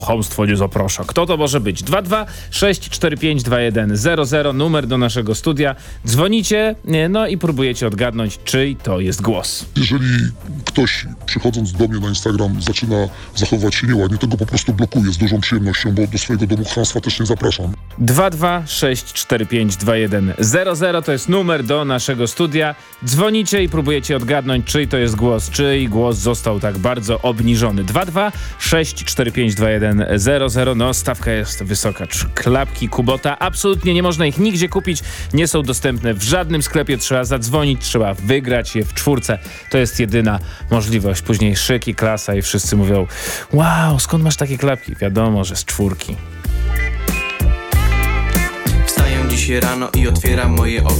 Chamstwo nie zaprasza. Kto to może być? 226452100, numer do naszego studia. Dzwonicie, no i próbujecie odgadnąć, czyj to jest głos. Jeżeli ktoś, przychodząc do mnie na Instagram, zaczyna zachowywać się nieładnie, to go po prostu blokuję z dużą przyjemnością, bo do swojego domu chamstwa też nie zapraszam. 226452100 to jest numer do naszego studia. Dzwonicie i próbujecie odgadnąć, czyj to jest głos, czyj głos został tak bardzo obniżony. 226452100. No, stawka jest wysoka. Klapki Kubota, absolutnie nie można ich nigdzie kupić. Nie są dostępne w żadnym sklepie. Trzeba zadzwonić, trzeba wygrać je w czwórce. To jest jedyna możliwość. Później szyk i klasa i wszyscy mówią: wow, skąd masz takie klapki? Wiadomo, że z czwórki. Wstaję dzisiaj rano i otwieram moje okno.